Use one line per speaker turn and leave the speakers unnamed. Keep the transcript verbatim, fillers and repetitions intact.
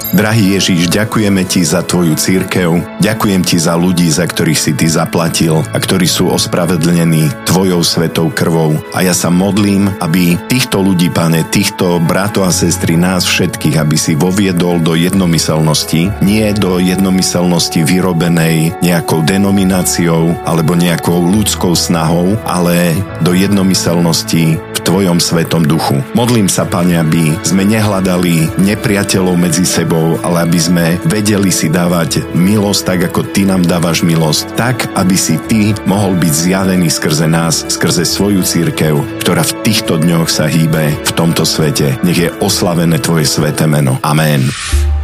Drahý Ježiš, ďakujeme Ti za Tvoju cirkev, ďakujem Ti za ľudí, za ktorých si Ty zaplatil a ktorí sú ospravedlnení Tvojou svetou krvou. A ja sa modlím, aby týchto ľudí, Pane, týchto bratov a sestry, nás všetkých, aby si voviedol do jednomyselnosti, nie do jednomyselnosti vyrobenej nejakou denomináciou alebo nejakou ľudskou snahou, ale do jednomyselnosti v Tvojom svetom duchu. Modlím sa, Pane, aby sme nehľadali nepriateľov medzi sebou, ale aby sme vedeli si dávať milosť tak, ako Ty nám dávaš milosť, tak, aby si Ty mohol byť zjavený skrze nás, skrze svoju cirkev, ktorá v týchto dňoch sa hýbe v tomto svete. Nech je oslavené Tvoje sväté meno. Amen.